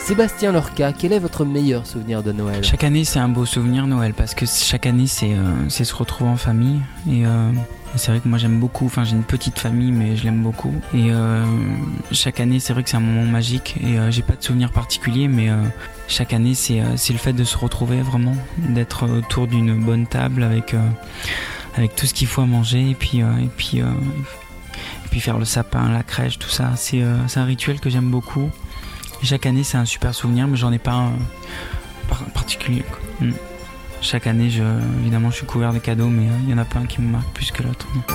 Sébastien Lorca, quel est votre meilleur souvenir de Noël ? Chaque année, c'est un beau souvenir Noël parce que chaque année, c'est se retrouver en famille. Et c'est vrai que moi, j'aime beaucoup. Enfin, j'ai une petite famille, mais je l'aime beaucoup. Et chaque année, c'est vrai que c'est un moment magique. Et j'ai pas de souvenir particulier, mais chaque année, c'est le fait de se retrouver vraiment, d'être autour d'une bonne table avec tout ce qu'il faut à manger et puis faire le sapin, la crèche, tout ça. C'est un rituel que j'aime beaucoup. Chaque année, c'est un super souvenir, mais j'en ai pas un particulier, quoi. Chaque année, évidemment, je suis couvert de cadeaux, mais il y en a pas un qui me marque plus que l'autre.